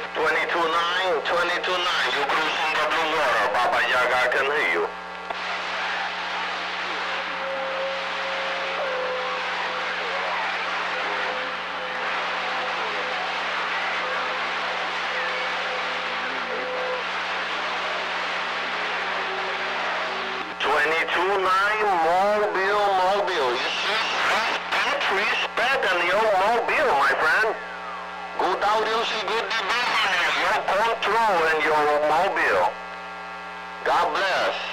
22-9, 22-9, you cruising the blue water. Baba Yaga can hear you. Mobile. You see, respect on your mobile, my friend. Good audio, see good business, your control and your mobile. God bless.